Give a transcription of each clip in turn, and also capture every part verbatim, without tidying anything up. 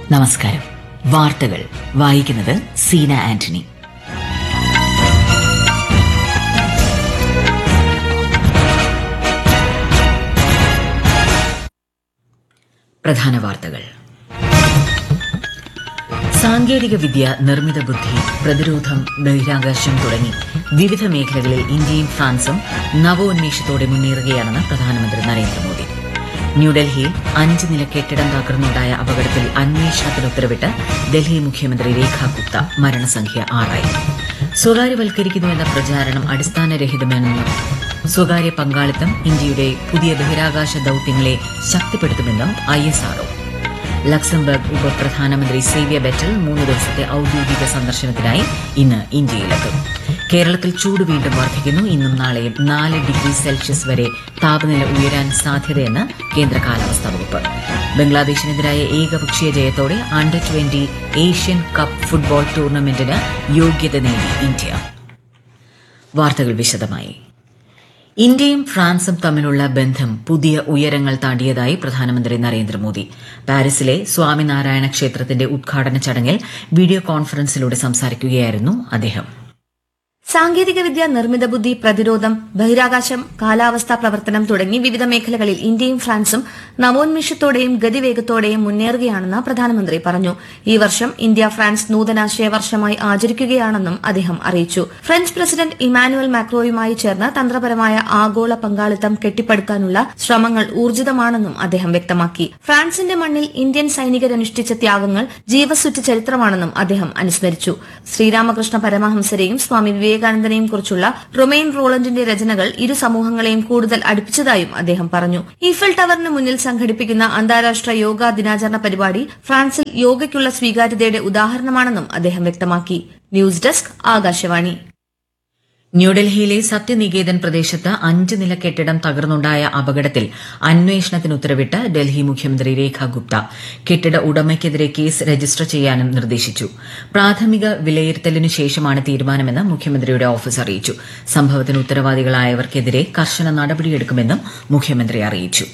നമസ്കാരം. വാർത്തകൾ വായിക്കുന്നത് സീന ആന്റണി. പ്രധാന വാർത്തകൾ. സാങ്കേതിക വിദ്യ, നിർമ്മിത ബുദ്ധി, പ്രതിരോധം, ബഹിരാകാശം തുടങ്ങി വിവിധ മേഖലകളിൽ ഇന്ത്യയും ഫ്രാൻസും നവോന്മേഷത്തോടെ മുന്നേറുകയാണെന്ന് പ്രധാനമന്ത്രി നരേന്ദ്രമോദി. ന്യൂഡൽഹിയിൽ അഞ്ച് നില കെട്ടിടം തകർന്നുണ്ടായ അപകടത്തിൽ അന്വേഷണത്തിന് ഉത്തരവിട്ട് ഡൽഹി മുഖ്യമന്ത്രി രേഖ ഗുപ്ത. മരണസംഖ്യ ആറായി. സ്വകാര്യവൽക്കരിക്കുന്നുവെന്ന പ്രചാരണം അടിസ്ഥാനരഹിതമെന്നും സ്വകാര്യ പങ്കാളിത്തം ഇന്ത്യയുടെ പുതിയ ബഹിരാകാശ ദൌത്യങ്ങളെ ശക്തിപ്പെടുത്തുമെന്നും I S R O. Luxembourg ഉപപ്രധാനമന്ത്രി സേവ്യ ബെറ്റൽ മൂന്ന് ദിവസത്തെ ഔദ്യോഗിക സന്ദർശനത്തിനായി ഇന്ന് ഇന്ത്യയിലെത്തും. കേരളത്തിൽ ചൂട് വീണ്ടും വർദ്ധിക്കുന്നു. ഇന്നും നാളെയും നാല് ഡിഗ്രി സെൽഷ്യസ് വരെ താപനില ഉയരാൻ സാധ്യതയെന്ന് കേന്ദ്ര കാലാവസ്ഥാ വകുപ്പ്. ബംഗ്ലാദേശിനെതിരായ ഏകപക്ഷീയ ജയത്തോടെ under twenty Asian cup football ടൂർണമെന്റിന് യോഗ്യത നേടി ഇന്ത്യ. വാർത്തകൾ വിശദമായി. ഇന്ത്യയും ഫ്രാൻസും തമ്മിലുള്ള ബന്ധം പുതിയ ഉയരങ്ങൾ താണ്ടിയതായി പ്രധാനമന്ത്രി നരേന്ദ്രമോദി. പാരീസിലെ സ്വാമിനാരായണ ക്ഷേത്രത്തിന്റെ ഉദ്ഘാടന ചടങ്ങിൽ വീഡിയോ കോൺഫറൻസിലൂടെ സംസാരിക്കുകയായിരുന്നു അദ്ദേഹം. സാങ്കേതികവിദ്യ, നിർമ്മിത ബുദ്ധി, പ്രതിരോധം, ബഹിരാകാശം, കാലാവസ്ഥാ പ്രവർത്തനം തുടങ്ങി വിവിധ മേഖലകളിൽ ഇന്ത്യയും ഫ്രാൻസും നവോന്മേഷത്തോടെയും ഗതിവേഗത്തോടെയും മുന്നേറുകയാണെന്ന് പ്രധാനമന്ത്രി പറഞ്ഞു. ഈ വർഷം ഇന്ത്യ ഫ്രാൻസ് നൂതനാശയ വർഷമായി ആചരിക്കുകയാണെന്നും അദ്ദേഹം അറിയിച്ചു. ഫ്രഞ്ച് പ്രസിഡന്റ് ഇമാനുവൽ മാക്രോയുമായി ചേർന്ന് തന്ത്രപരമായ ആഗോള പങ്കാളിത്തം കെട്ടിപ്പടുക്കാനുള്ള ശ്രമങ്ങൾ ഊർജിതമാണെന്നും അദ്ദേഹം വ്യക്തമാക്കി. ഫ്രാൻസിന്റെ മണ്ണിൽ ഇന്ത്യൻ സൈനികരനുഷ്ഠിച്ച ത്യാഗങ്ങൾ ജീവസുറ്റ ചരിത്രമാണെന്നും അദ്ദേഹം അനുസ്മരിച്ചു. ശ്രീരാമകൃഷ്ണ പരമഹംസരെയും സ്വാമി വിവേകാനന്ദനെയും കുറിച്ചുള്ള റൊമെയ്ൻ റോളണ്ടിന്റെ രചനകൾ ഇരു സമൂഹങ്ങളെയും കൂടുതൽ അടുപ്പിച്ചതായും അദ്ദേഹം പറഞ്ഞു. ഈഫൽ ടവറിന് മുന്നിൽ സംഘടിപ്പിക്കുന്ന അന്താരാഷ്ട്ര യോഗാ ദിനാചരണ പരിപാടി ഫ്രാൻസിൽ യോഗയ്ക്കുള്ള സ്വീകാര്യതയുടെ ഉദാഹരണമാണെന്നും അദ്ദേഹം വ്യക്തമാക്കി. News desk, Akashvani. ന്യൂഡൽഹിയിലെ സത്യനികേതൻ പ്രദേശത്ത് അഞ്ച് നില കെട്ടിടം തകർന്നുണ്ടായ അപകടത്തിൽ അന്വേഷണത്തിന് ഉത്തരവിട്ട് ഡൽഹി മുഖ്യമന്ത്രി രേഖ ഗുപ്ത. കെട്ടിട ഉടമയ്ക്കെതിരെ കേസ് രജിസ്റ്റർ ചെയ്യാനും നിർദ്ദേശിച്ചു. പ്രാഥമിക വിലയിരുത്തലിനു ശേഷമാണ് തീരുമാനമെന്ന് മുഖ്യമന്ത്രിയുടെ ഓഫീസ് അറിയിച്ചു. സംഭവത്തിന് ഉത്തരവാദികളായവർക്കെതിരെ കർശന നടപടിയെടുക്കുമെന്നും മുഖ്യമന്ത്രി അറിയിച്ചു.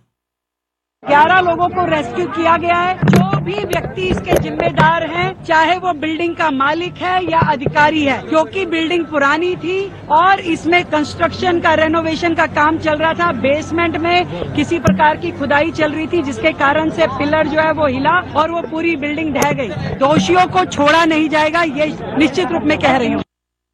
ग्यारह लोगों को रेस्क्यू किया गया है. जो भी व्यक्ति इसके जिम्मेदार हैं, चाहे वो बिल्डिंग का मालिक है या अधिकारी है, क्योंकि बिल्डिंग पुरानी थी और इसमें कंस्ट्रक्शन का, रेनोवेशन का काम चल रहा था. बेसमेंट में किसी प्रकार की खुदाई चल रही थी, जिसके कारण से पिलर जो है वो हिला और वो पूरी बिल्डिंग ढह गई. दोषियों को छोड़ा नहीं जाएगा, ये निश्चित रूप में कह रही हूँ.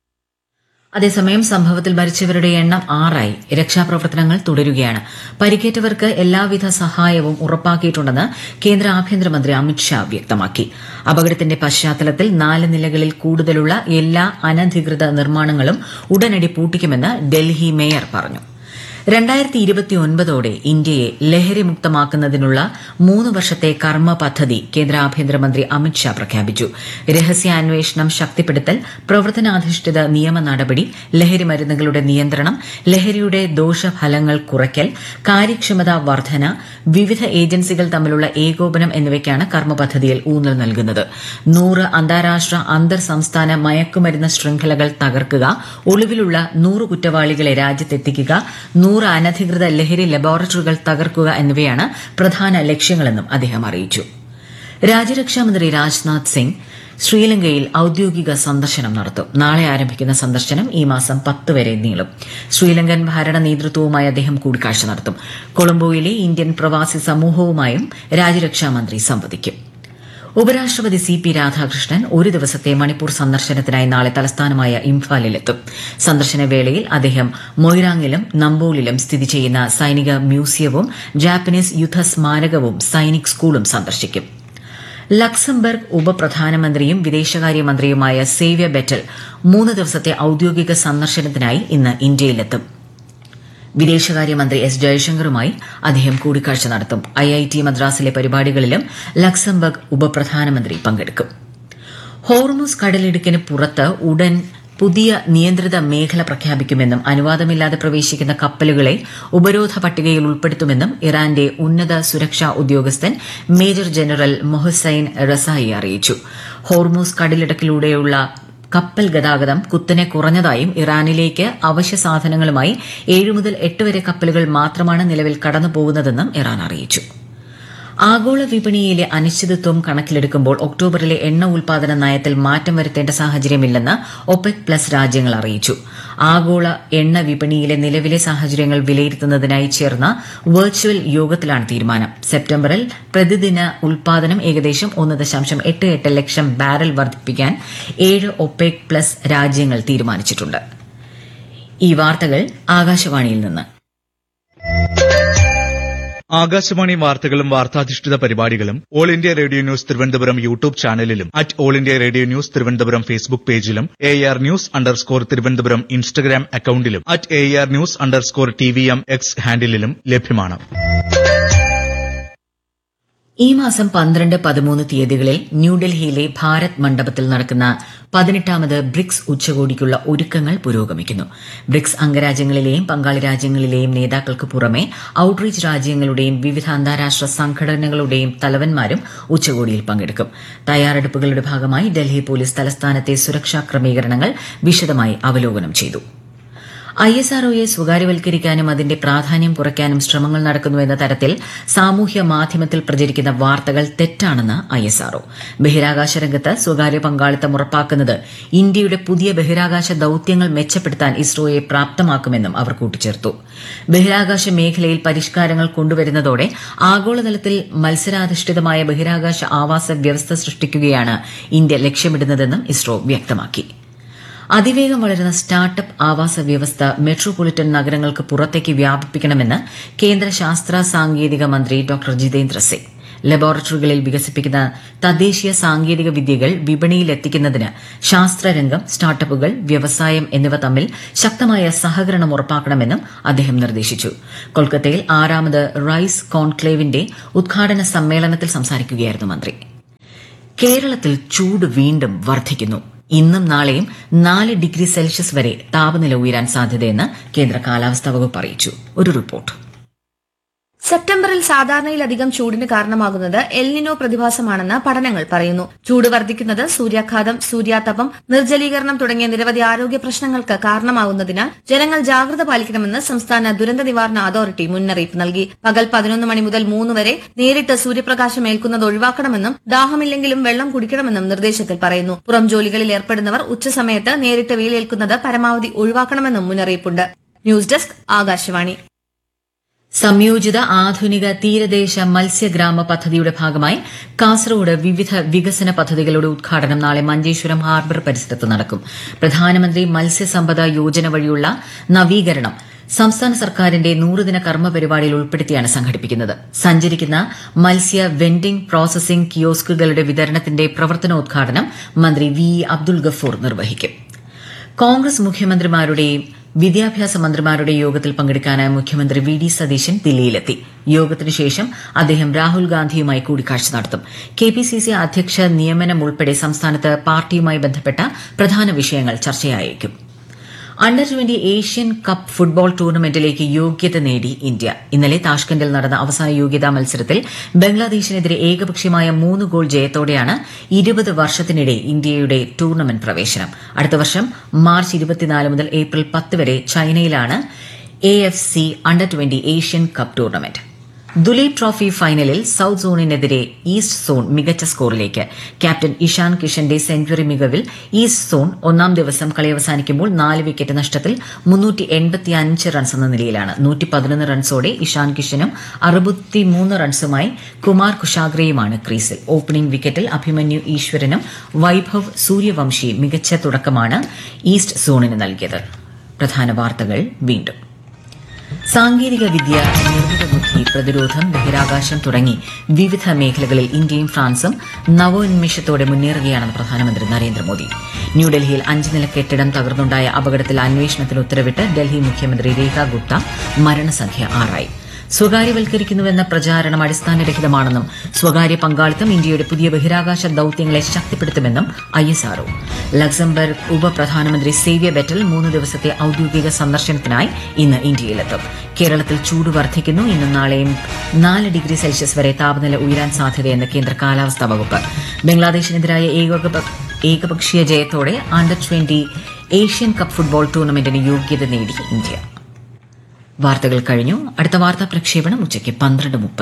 അതേസമയം സംഭവത്തിൽ മരിച്ചവരുടെ എണ്ണം ആറായി. രക്ഷാപ്രവർത്തനങ്ങൾ തുടരുകയാണ്. പരിക്കേറ്റവർക്ക് എല്ലാവിധ സഹായവും ഉറപ്പാക്കിയിട്ടുണ്ടെന്ന് കേന്ദ്ര ആഭ്യന്തരമന്ത്രി അമിത്ഷാ വ്യക്തമാക്കി. അപകടത്തിന്റെ പശ്ചാത്തലത്തിൽ നാല് നിലകളിൽ കൂടുതലുള്ള എല്ലാ അനധികൃത നിർമ്മാണങ്ങളും ഉടനടി പൂട്ടിക്കുമെന്ന് ഡൽഹി മേയർ പറഞ്ഞു. രണ്ടായിരത്തി ഇരുപത്തിയൊൻപതോടെ ഇന്ത്യയെ ലഹരിമുക്തമാക്കുന്നതിനുള്ള മൂന്ന് വർഷത്തെ കർമ്മ പദ്ധതി കേന്ദ്ര ആഭ്യന്തരമന്ത്രി അമിത്ഷാ പ്രഖ്യാപിച്ചു. രഹസ്യാന്വേഷണം ശക്തിപ്പെടുത്തൽ, പ്രവർത്തനാധിഷ്ഠിത നിയമ നടപടി, ലഹരി മരുന്നുകളുടെ നിയന്ത്രണം, ലഹരിയുടെ ദോഷഫലങ്ങൾ കുറയ്ക്കൽ, കാര്യക്ഷമത വർധന, വിവിധ ഏജൻസികൾ തമ്മിലുള്ള ഏകോപനം എന്നിവയ്ക്കാണ് കർമ്മ പദ്ധതിയിൽ ഊന്നൽ നൽകുന്നത്. നൂറ് അന്താരാഷ്ട്ര അന്തർ സംസ്ഥാന മയക്കുമരുന്ന് ശൃംഖലകൾ തകർക്കുക, ഒളിവിലുള്ള നൂറ് കുറ്റവാളികളെ രാജ്യത്തെത്തിക്കുക, നൂറ് അനധികൃത ലഹരി ലബോറട്ടറികൾ തകർക്കുക എന്നിവയാണ് പ്രധാന ലക്ഷ്യങ്ങളെന്നും അദ്ദേഹം അറിയിച്ചു. രാജ്യരക്ഷാമന്ത്രി രാജ്നാഥ് സിംഗ് ശ്രീലങ്കയിൽ ഔദ്യോഗിക സന്ദർശനം നടത്തും. നാളെ ആരംഭിക്കുന്ന സന്ദർശനം ഈ മാസം പത്ത് വരെ നീളും. ശ്രീലങ്കൻ ഭരണ നേതൃത്വവുമായി അദ്ദേഹം കൂടിക്കാഴ്ച നടത്തും. കൊളംബോയിലെ ഇന്ത്യൻ പ്രവാസി സമൂഹവുമായും രാജ്യരക്ഷാമന്ത്രി സംവദിക്കും. ഉപരാഷ്ട്രപതി സി പി രാധാകൃഷ്ണൻ ഒരു ദിവസത്തെ മണിപ്പൂർ സന്ദർശനത്തിനായി നാളെ തലസ്ഥാനമായ ഇംഫാലിലെത്തും. സന്ദർശന വേളയിൽ അദ്ദേഹം മൊയ്രാങ്ങിലും നമ്പോളിലും സ്ഥിതി ചെയ്യുന്ന സൈനിക മ്യൂസിയവും ജാപ്പനീസ് യുദ്ധസ്മാരകവും സൈനിക് സ്കൂളും സന്ദർശിക്കും. ലക്സംബർഗ് ഉപപ്രധാനമന്ത്രിയും വിദേശകാര്യമന്ത്രിയുമായ സേവ്യ ബെറ്റൽ മൂന്ന് ദിവസത്തെ ഔദ്യോഗിക സന്ദർശനത്തിനായി ഇന്ന് ഇന്ത്യയിലെത്തും. വിദേശകാര്യമന്ത്രി എസ് ജയശങ്കറുമായി അദ്ദേഹം കൂടിക്കാഴ്ച നടത്തും. ഐ ഐ ടി മദ്രാസിലെ പരിപാടികളിലും ലക്സംബർഗ് ഉപപ്രധാനമന്ത്രി പങ്കെടുക്കും. ഹോർമുസ് കടലിടുക്കിന് പുറത്ത് ഉടൻ പുതിയ നിയന്ത്രിത മേഖല പ്രഖ്യാപിക്കുമെന്നും അനുവാദമില്ലാതെ പ്രവേശിക്കുന്ന കപ്പലുകളെ ഉപരോധ പട്ടികയിൽ ഉൾപ്പെടുത്തുമെന്നും ഇറാന്റെ ഉന്നത സുരക്ഷാ ഉദ്യോഗസ്ഥൻ മേജർ ജനറൽ മൊഹസൈൻ റസായി അറിയിച്ചു. ഹോർമുസ് കടലിടുക്കിലൂടെയുള്ള കപ്പൽ ഗതാഗതം കുത്തനെ കുറഞ്ഞതായും ഇറാനിലേക്ക് അവശ്യ സാധനങ്ങളുമായി ഏഴ് മുതൽ എട്ട് വരെ കപ്പലുകൾ മാത്രമാണ് നിലവിൽ കടന്നുപോകുന്നതെന്നും ഇറാൻ അറിയിച്ചു. ആഗോള വിപണിയിലെ അനിശ്ചിതത്വം കണക്കിലെടുക്കുമ്പോൾ ഒക്ടോബറിലെ എണ്ണ ഉൽപാദന നയത്തിൽ മാറ്റം വരുത്തേണ്ട സാഹചര്യമില്ലെന്ന് ഒപെക് പ്ലസ് രാജ്യങ്ങൾ അറിയിച്ചു. ആഗോള എണ്ണ വിപണിയിലെ നിലവിലെ സാഹചര്യങ്ങൾ വിലയിരുത്തുന്നതിനായി ചേർന്ന വെർച്വൽ യോഗത്തിലാണ് തീരുമാനം. സെപ്റ്റംബറിൽ പ്രതിദിന ഉൽപാദനം ഏകദേശം ഒന്ന് ദശാംശം എട്ട് എട്ട് ലക്ഷം ബാരൽ വർദ്ധിപ്പിക്കാൻ ഏഴ് ഒപെക് പ്ലസ് രാജ്യങ്ങൾ തീരുമാനിച്ചിട്ടുണ്ട്. ഈ വാർത്തകൾ ആകാശവാണിയിൽ നിന്ന്. ആകാശവാണി വാർത്തകളും വാർത്താധിഷ്ഠിത പരിപാടികളും all India radio news Thiruvananthapuram YouTube ചാനലിലും at all India radio news Thiruvananthapuram Facebook പേജിലും A R news underscore Thiruvananthapuram Instagram അക്കൌണ്ടിലും at A R news underscore T V M X ഹാൻഡിലും ലഭ്യമാണ്. ഈ മാസം പന്ത്രണ്ട് പതിമൂന്ന് തീയതികളിൽ ന്യൂഡൽഹിയിലെ ഭാരത് മണ്ഡപത്തിൽ നടക്കുന്ന പതിനെട്ടാമത് ബ്രിക്സ് ഉച്ചകോടിക്കുള്ള ഒരുക്കങ്ങൾ പുരോഗമിക്കുന്നു. ബ്രിക്സ് അംഗരാജ്യങ്ങളിലെയും പങ്കാളി രാജ്യങ്ങളിലെയും നേതാക്കൾക്ക് പുറമെ ഔട്ട്റീച്ച് രാജ്യങ്ങളുടെയും വിവിധ അന്താരാഷ്ട്ര സംഘടനകളുടെയും തലവന്മാരും ഉച്ചകോടിയിൽ പങ്കെടുക്കും. തയ്യാറെടുപ്പുകളുടെ ഭാഗമായി ഡൽഹി പോലീസ് തലസ്ഥാനത്തെ സുരക്ഷാ ക്രമീകരണങ്ങൾ വിശദമായി അവലോകനം ചെയ്തു. ഐ എസ് ആർ ഒയെ സ്വകാര്യവൽക്കരിക്കാനും അതിന്റെ പ്രാധാന്യം കുറയ്ക്കാനും ശ്രമങ്ങൾ നടക്കുന്നുവെന്ന തരത്തിൽ സാമൂഹ്യ മാധ്യമത്തിൽ പ്രചരിക്കുന്ന വാർത്തകൾ തെറ്റാണെന്ന് ഐ എസ് ആർ ഒ. ബഹിരാകാശ രംഗത്ത് സ്വകാര്യ പങ്കാളിത്തം ഉറപ്പാക്കുന്നത് ഇന്ത്യയുടെ പുതിയ ബഹിരാകാശ ദൌത്യങ്ങൾ മെച്ചപ്പെടുത്താൻ ഇസ്രോയെ പ്രാപ്തമാക്കുമെന്നും അവർ കൂട്ടിച്ചേർത്തു. ബഹിരാകാശ മേഖലയിൽ പരിഷ്കാരങ്ങൾ കൊണ്ടുവരുന്നതോടെ ആഗോളതലത്തിൽ മത്സരാധിഷ്ഠിതമായ ബഹിരാകാശ ആവാസ വ്യവസ്ഥ സൃഷ്ടിക്കുകയാണ് ഇന്ത്യ ലക്ഷ്യമിടുന്നതെന്നും ഇസ്രോ വ്യക്തമാക്കി. അതിവേഗം വളരുന്ന സ്റ്റാർട്ടപ്പ് ആവാസ വ്യവസ്ഥ മെട്രോപൊളിറ്റൻ നഗരങ്ങൾക്ക് പുറത്തേക്ക് വ്യാപിപ്പിക്കണമെന്ന് കേന്ദ്ര ശാസ്ത്ര സാങ്കേതിക മന്ത്രി ഡോക്ടർ ജിതേന്ദ്ര സിംഗ്. ലബോറട്ടറികളിൽ വികസിപ്പിക്കുന്ന തദ്ദേശീയ സാങ്കേതിക വിദ്യകൾ വിപണിയിലെത്തിക്കുന്നതിന് ശാസ്ത്രരംഗം, സ്റ്റാർട്ടപ്പുകൾ, വ്യവസായം എന്നിവ തമ്മിൽ ശക്തമായ സഹകരണം ഉറപ്പാക്കണമെന്നും അദ്ദേഹം നിർദ്ദേശിച്ചു. കൊൽക്കത്തയിൽ ആറാമത് റൈസ് കോൺക്ലേവിന്റെ ഉദ്ഘാടന സമ്മേളനത്തിൽ സംസാരിക്കുകയായിരുന്നു മന്ത്രി. കേരളത്തിൽ ചൂട് വീണ്ടും വർദ്ധിക്കുന്നു. ഇന്നും നാളെയും നാല് ഡിഗ്രി സെൽഷ്യസ് വരെ താപനില ഉയരാൻ സാധ്യതയെന്ന് കേന്ദ്ര കാലാവസ്ഥാ വകുപ്പ് അറിയിച്ചു. ഒരു റിപ്പോർട്ട്. സെപ്റ്റംബറിൽ സാധാരണയിലധികം ചൂടിന് കാരണമാകുന്നത് എൽനിനോ പ്രതിഭാസമാണെന്ന് പഠനങ്ങൾ പറയുന്നു. ചൂട് വർദ്ധിക്കുന്നത് സൂര്യാഘാതം, സൂര്യാതപം, നിർജ്ജലീകരണം തുടങ്ങിയ നിരവധി ആരോഗ്യ പ്രശ്നങ്ങൾക്ക് കാരണമാകുന്നതിനാൽ ജനങ്ങൾ ജാഗ്രത പാലിക്കണമെന്ന് സംസ്ഥാന ദുരന്ത നിവാരണ അതോറിറ്റി മുന്നറിയിപ്പ് നൽകി. പകൽ പതിനൊന്ന് മണി മുതൽ മൂന്ന് വരെ നേരിട്ട് സൂര്യപ്രകാശം ഏൽക്കുന്നത് ഒഴിവാക്കണമെന്നും ദാഹമില്ലെങ്കിലും വെള്ളം കുടിക്കണമെന്നും നിർദ്ദേശത്തിൽ പറയുന്നു. പുറം ജോലികളിൽ ഏർപ്പെടുന്നവർ ഉച്ചസമയത്ത് നേരിട്ട് വെയിലേൽക്കുന്നത് പരമാവധി ഒഴിവാക്കണമെന്നും മുന്നറിയിപ്പുണ്ട്. News desk Akashvani. സംയോജിത ആധുനിക തീരദേശ മത്സ്യഗ്രാമ പദ്ധതിയുടെ ഭാഗമായി കാസർഗോഡ് വിവിധ വികസന പദ്ധതികളുടെ ഉദ്ഘാടനം നാളെ മഞ്ചേശ്വരം ഹാർബർ പരിസരത്ത് നടക്കും. പ്രധാനമന്ത്രി മത്സ്യസമ്പദ യോജന വഴിയുള്ള നവീകരണം സംസ്ഥാന സർക്കാരിന്റെ നൂറുദിന കർമ്മ പരിപാടിയിൽ ഉൾപ്പെടുത്തിയാണ് സംഘടിപ്പിക്കുന്നത്. സഞ്ചരിക്കുന്ന മത്സ്യ വെൻഡിംഗ് പ്രോസസിംഗ് കിയോസ്കുകളുടെ വിതരണത്തിന്റെ പ്രവർത്തനോദ്ഘാടനം മന്ത്രി വി ഇ അബ്ദുൽ ഗഫൂർ നിർവഹിക്കും. കോൺഗ്രസ് മുഖ്യമന്ത്രിമാരുടെയും വിദ്യാഭ്യാസ മന്ത്രിമാരുടെ യോഗത്തിൽ പങ്കെടുക്കാനായി മുഖ്യമന്ത്രി വി ഡി സതീശൻ ദില്ലിയിലെത്തി. യോഗത്തിനു ശേഷം അദ്ദേഹം രാഹുൽ ഗാന്ധിയുമായി കൂടിക്കാഴ്ച നടത്തും. കെ പി സി സി അധ്യക്ഷ നിയമനം ഉൾപ്പെടെ സംസ്ഥാനത്ത് പാർട്ടിയുമായി ബന്ധപ്പെട്ട പ്രധാന വിഷയങ്ങൾ ചർച്ചയായേക്കും. Under twenty Asian cup football ടൂർണമെന്റിലേക്ക് യോഗ്യത നേടി ഇന്ത്യ. ഇന്നലെ താഷ്കന്റിൽ നടന്ന അവസാന യോഗ്യതാ മത്സരത്തിൽ ബംഗ്ലാദേശിനെതിരെ ഏകപക്ഷീയമായ മൂന്ന് ഗോൾ ജയത്തോടെയാണ് ഇരുപത് വർഷത്തിനിടെ ഇന്ത്യയുടെ ടൂർണമെന്റ് പ്രവേശനം. അടുത്ത വർഷം മാർച്ച് ഇരുപത്തിനാല് മുതൽ ഏപ്രിൽ പത്ത് വരെ ചൈനയിലാണ് A F C under twenty Asian cup tournament. Duleep trophy ഫൈനലിൽ സൌത്ത് സോണിനെതിരെ ഈസ്റ്റ് സോൺ മികച്ച സ്കോറിലേക്ക്. Captain Ishan കിഷന്റെ century മികവിൽ east zone ഒന്നാം ദിവസം കളി അവസാനിക്കുമ്പോൾ നാല് വിക്കറ്റ് നഷ്ടത്തിൽ മുന്നൂറ്റി എൺപത്തിയഞ്ച് റൺസ് എന്ന നിലയിലാണ്. നൂറ്റി പതിനൊന്ന് റൺസോടെ ഇഷാൻ കിഷനും അറുപത്തിമൂന്ന് റൺസുമായി കുമാർ കുശാഗ്രയുമാണ് ക്രീസിൽ. ഓപ്പണിംഗ് വിക്കറ്റിൽ അഭിമന്യു ഈശ്വരനും വൈഭവ് സൂര്യവംശി മികച്ച തുടക്കമാണ് ഈസ്റ്റ് സോണിന് നൽകിയത്. പ്രധാന വാർത്തകൾ വീണ്ടും. സാങ്കേതിക വിദ്യ, നിർമ്മിത ബുദ്ധി, പ്രതിരോധം, ബഹിരാകാശം തുടങ്ങി വിവിധ മേഖലകളിൽ ഇന്ത്യയും ഫ്രാൻസും നവോന്മേഷത്തോടെ മുന്നേറുകയാണെന്ന് പ്രധാനമന്ത്രി നരേന്ദ്രമോദി. ന്യൂഡൽഹിയിൽ അഞ്ച് നില കെട്ടിടം തകർന്നുണ്ടായ അപകടത്തിൽ അന്വേഷണത്തിന് ഉത്തരവിട്ട് ഡൽഹി മുഖ്യമന്ത്രി രേഖ ഗുപ്ത. മരണസംഖ്യ ആറായി. സ്വകാര്യവൽക്കരിക്കുന്നുവെന്ന പ്രചാരണം അടിസ്ഥാനരഹിതമാണെന്നും സ്വകാര്യ പങ്കാളിത്തം ഇന്ത്യയുടെ പുതിയ ബഹിരാകാശ ദൌത്യങ്ങളെ ശക്തിപ്പെടുത്തുമെന്നും I S R O. Luxembourg ഉപപ്രധാനമന്ത്രി സേവ്യർ ബെറ്റൽ മൂന്ന് ദിവസത്തെ ഔദ്യോഗിക സന്ദർശനത്തിനായി ഇന്ന് ഇന്ത്യയിലെത്തും. കേരളത്തിൽ ചൂട് വർദ്ധിക്കുന്നു. ഇന്നും നാളെയും നാല് ഡിഗ്രി സെൽഷ്യസ് വരെ താപനില ഉയരാൻ സാധ്യതയെന്ന് കേന്ദ്ര കാലാവസ്ഥാ വകുപ്പ്. ബംഗ്ലാദേശിനെതിരായ ഏകപക്ഷീയ ജയത്തോടെ under twenty Asian cup football ടൂർണമെന്റിന് യോഗ്യത നേടി ഇന്ത്യ. വാർത്തകൾ കഴിഞ്ഞു. അടുത്ത വാർത്താ പ്രക്ഷേപണം ഉച്ചയ്ക്ക് പന്ത്രണ്ട് മുപ്പത്.